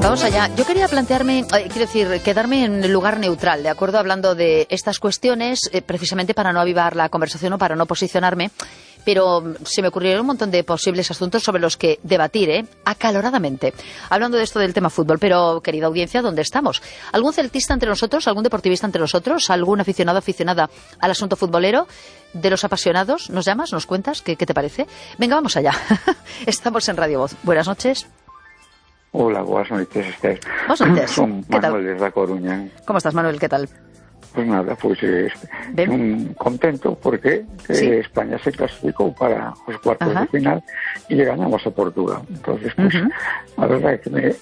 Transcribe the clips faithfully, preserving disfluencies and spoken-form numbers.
Vamos allá. Yo quería plantearme, eh, quiero decir, quedarme en el lugar neutral, ¿de acuerdo? Hablando de estas cuestiones, eh, precisamente para no avivar la conversación o para no posicionarme, pero se me ocurrieron un montón de posibles asuntos sobre los que debatir, ¿eh? Acaloradamente. Hablando de esto del tema fútbol, pero, querida audiencia, ¿dónde estamos? ¿Algún celtista entre nosotros? ¿Algún deportivista entre nosotros? ¿Algún aficionado aficionada al asunto futbolero? ¿De los apasionados? ¿Nos llamas? ¿Nos cuentas? ¿Qué, qué te parece? Venga, vamos allá. Estamos en Radio Voz. Buenas noches. Hola, buenas noches, Esther. Buenas noches. Son ¿Qué tal? Manuel desde A Coruña. ¿Cómo estás, Manuel? ¿Qué tal? Pues nada, pues eh, un, contento porque eh, ¿Sí? España se clasificó para los cuartos Ajá. de final y le ganamos a Portugal. Entonces, pues, uh-huh. a verdade é que me,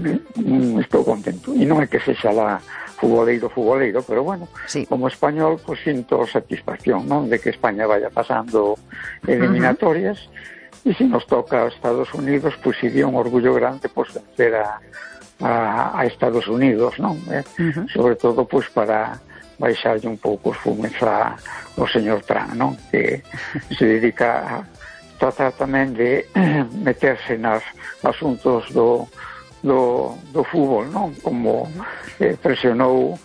me estou contento. E non é que sexa la futboleiro, futboleiro, pero bueno, sí. como español, pues sinto satisfacción, non? De que España vaya pasando eliminatorias. Uh-huh. E se nos toca a Estados Unidos, pues sería un orgullo grande pues vencer a, a, a Estados Unidos, non? Eh? Uh-huh. Sobre todo pues para baixarlle un pouco os fumes a, ao señor Trump, non? Que se dedica a tratar tamén de meterse nas asuntos do, do, do fútbol, non? Como eh, presionou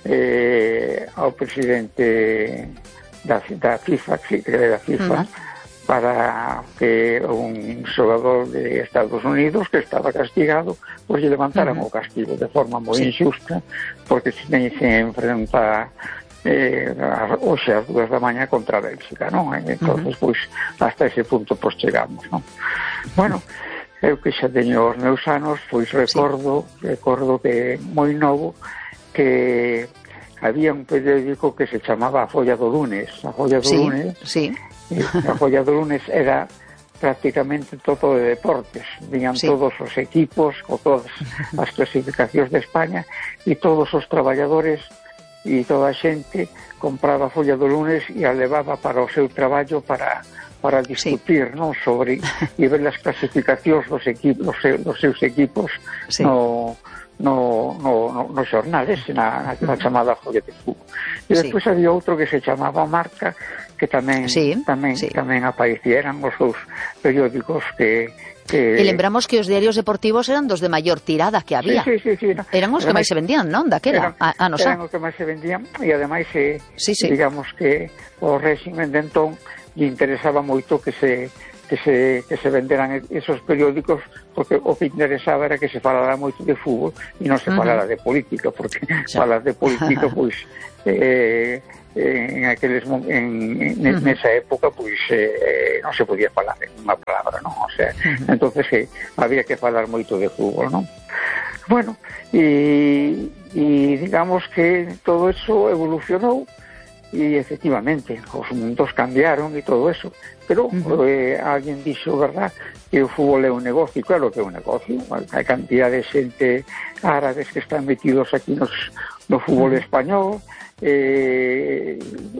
eh, ao presidente da, da FIFA, que da FIFA, uh-huh. para que un xogador de Estados Unidos que estaba castigado, pois lle levantaran uh-huh. o castigo de forma moi sí. injusta, porque se ten que enfrentar eh, hoxe ás dúas da mañá contra a Bélxica, non? Entón, uh-huh. pois, hasta ese punto pois chegamos, non? Bueno, eu que xa teño os meus anos, pois recordo, sí. recordo que moi novo, que había un periódico que se chamaba A Folla do Lunes. A Folla do sí, Lunes... Sí, A Folla do Lunes era prácticamente todo de deportes, viñan sí. todos os equipos con todas as clasificacións de España e todos os traballadores e toda a xente compraba a Folla do Lunes e a levaba para o seu traballo para para discutir, sí. non, sobre e ver as clasificacións dos equipos, dos seus, dos seus equipos sí. no no no no, no xornales, na, na chamada Folla de Fútbol. E despois sí. había outro que se chamaba Marca, que tamén sí, tamén sí. tamén aparecieran os seus periódicos que que... E lembramos que os diarios deportivos eran dos de maior tirada que había. Sí, sí, sí, sí, no. Eran os que máis se vendían, non? Daquela, a, a nosa. Eran os que máis se vendían e ademais eh, sí, sí. digamos que o réximen de entón lle interesaba moito que se que se que se venderan esos periódicos, porque o que interesaba era que se falara moito de fútbol e non se falara uh-huh. de política, porque xa. falar de política pois eh en aqueles en, en uh-huh. nesa época pois eh, non se podía falar en unha palabra, non? O sea, uh-huh. entonces eh, había que falar moito de fútbol, non? Bueno, e, e digamos que todo eso evolucionou e efectivamente os mundos cambiaron e todo eso, pero uh-huh. eh, alguén dixo, verdad, que o fútbol é un negocio. Claro que é un negocio, hai cantidad de xente árabes que están metidos aquí nos, no fútbol uh-huh. español, eh,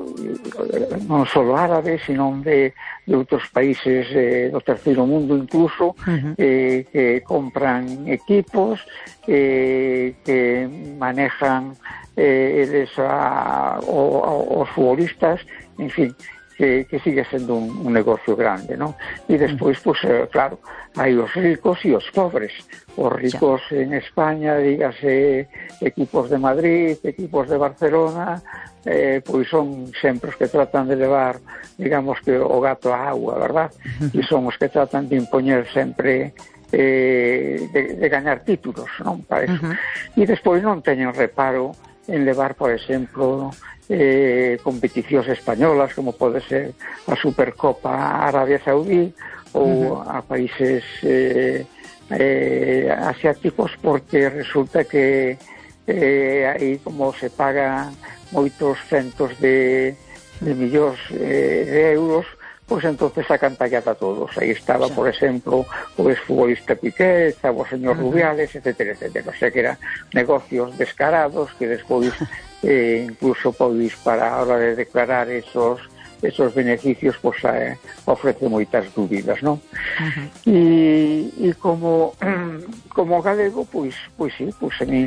non só árabes, sino de, de outros países eh, do terceiro mundo incluso, uh-huh. eh, que compran equipos, eh, que manejan eh, eles a, o, a, os futbolistas, en fin, que, que sigue sendo un, un negocio grande, ¿no? E despois, pues, eh, claro, hai os ricos e os pobres. Os ricos ya. En España, dígase equipos de Madrid, equipos de Barcelona, eh, pois son sempre os que tratan de levar, digamos que o gato á agua, verdad? E son os que tratan de impoñer sempre eh, de, de gañar títulos, non? Para eso. Uh-huh. E despois non teñen reparo en levar, por exemplo, eh, competicións españolas, como pode ser a Supercopa Arabia Saudí ou uh-huh. a países eh, eh, asiáticos, porque resulta que eh, aí como se pagan moitos centos de, de millóns eh, de euros, pois entonces sacan tallada a todos. Aí estaba, por exemplo, o exfutbolista Piqué, estaba o señor Rubiales, etcétera, etcétera. O sea que eran negocios descarados que despois eh, incluso pois para a hora de declarar esos esos beneficios, pois eh, ofrece moitas dúbidas, non? Uh-huh. E, e como como galego, pois pois sí, pois a mí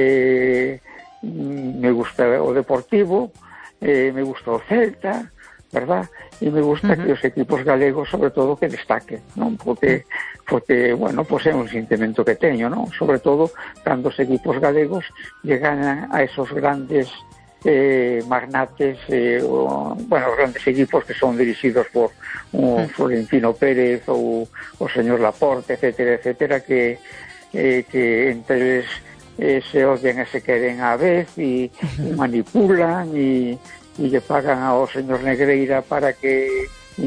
eh, me gusta o Deportivo, eh, me gusta o Celta, verdad? E me gusta uh -huh. que os equipos galegos, sobre todo, que destaquen, non? Porque, porque, bueno, pues é un sentimento que teño, non? Sobre todo, cando os equipos galegos llegan a esos grandes eh, magnates, eh, o, bueno, grandes equipos que son dirixidos por un Florentino Pérez ou o señor Laporte, etcétera, etcétera, que, eh, que entre eles eh, se odian e se queren á vez e, e manipulan e, e lle pagan ao señor Negreira para que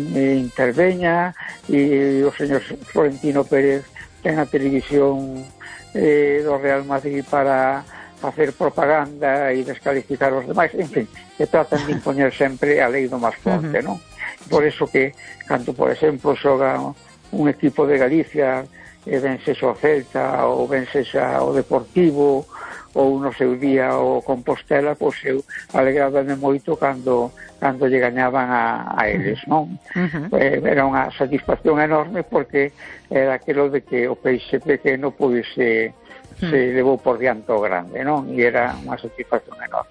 interveña, e o señor Florentino Pérez ten a televisión eh, do Real Madrid para facer propaganda e descalificar os demais, en fin, que tratan de impoñer sempre a lei do máis forte, non? Por eso que, cando, por exemplo, xoga un equipo de Galicia, e ben sexa o Celta, ou ben sexa o Deportivo, ou no seu día o Compostela, pois eu alegrádame moito cando cando lle gañaban a, a eles, non? Uh-huh. eh, era unha satisfacción enorme, porque era aquilo de que o peixe pequeno pois se, uh-huh. se levou por diante o grande, non? E era unha satisfacción enorme.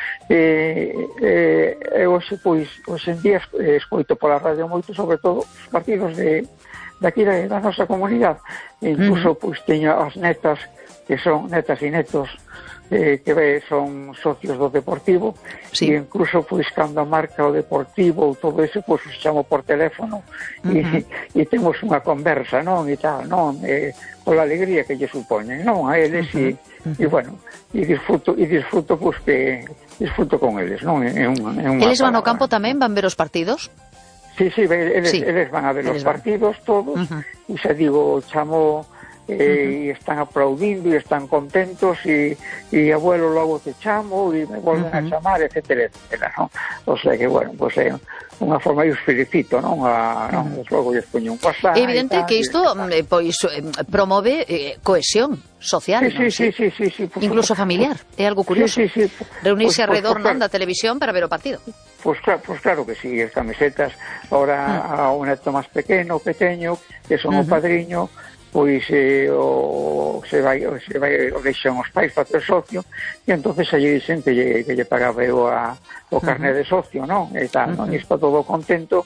Eh, eh, e hoxe, pois, hoxe en día escoito pola radio moito, sobre todo os partidos de daqui da, da nosa comunidade. E incluso, uh-huh. pois, teño as netas, que son netas e netos, eh, que ve, son socios do Deportivo, sí. E incluso, pois, cando marca o Deportivo ou todo eso, pois, os chamo por teléfono, uh-huh. e, e temos unha conversa, non, e tal, non, eh, pola alegría que lle supoñen, non, a eles, uh-huh. e, uh-huh. e, bueno, e disfruto, e disfruto, pois, que disfruto con eles, non, é un, é unha eles van ao campo tamén, van ver os partidos? Sí, sí, eles, sí. eles van a ver eles os partidos van. Todos, uh-huh. e xa digo, chamo, eh, uh-huh. e están aplaudindo e están contentos, e, e abuelo logo te chamo e me volven uh-huh. a chamar, etcétera, etcétera, non? O sea que, bueno, pues é unha forma, eu os felicito, non? A, non? Uh-huh. Logo lles poño un WhatsApp. É evidente tal, que isto eh, pois, promove eh, cohesión social, sí, non? Sí, sí, sí, sí, sí, sí, incluso familiar, é algo curioso. Sí, sí, sí. Reunirse pues, alrededor, pues, non, da televisión para ver o partido. Pois pues, pues, claro que sí, as camisetas, ahora uh-huh. a un neto máis pequeno, pequeño, que son uh-huh. o padriño, pois eh, o, se vai o, se vai o deixan os pais para ter socio, e entonces aí dicen que lle, que lle pagaba eu a, o carné uh-huh. de socio, non? E tal, uh-huh. non? E está todo contento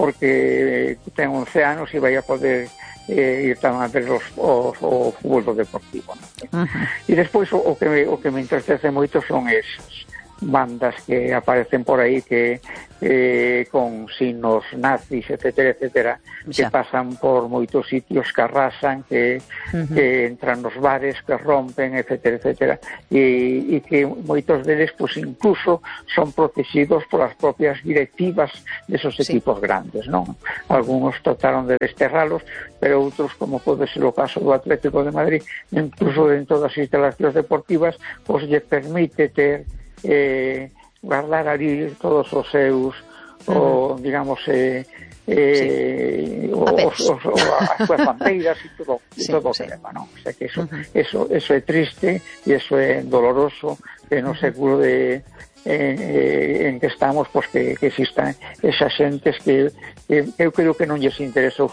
porque ten once anos e vai a poder eh, ir tamén a ver os, os, o fútbol do Deportivo, non? Uh-huh. E despois o, o, que me, o que me entristece moito son esas bandas que aparecen por aí que eh, con signos nazis, etcétera, etcétera, que xa. Pasan por moitos sitios, que arrasan, que, uh-huh. que entran nos bares, que rompen, etcétera, etcétera, e, e que moitos deles, pues, incluso son protegidos polas propias directivas desos sí. equipos grandes, non? Algunos trataron de desterralos, pero outros, como pode ser o caso do Atlético de Madrid, incluso dentro das instalacións deportivas, pues lle permite ter eh, guardar ali todos os seus uh-huh. o, digamos eh, eh, sí. os, os, os, as súas bandeiras e todo, sí, todo sí. o que leva, non? O sea que eso, uh-huh. eso, eso é triste e eso é doloroso, que no seguro de eh, en que estamos, pois pues, que, que existan esas xentes que, que eu creo que non lles interesa o